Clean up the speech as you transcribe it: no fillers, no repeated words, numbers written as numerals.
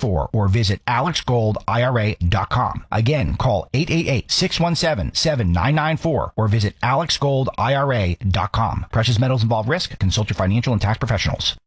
7994 or visit alexgoldira.com. Again, call 888-617-7994 or visit alexgoldira.com. Precious metals involve risk. Consult your financial and tax professionals.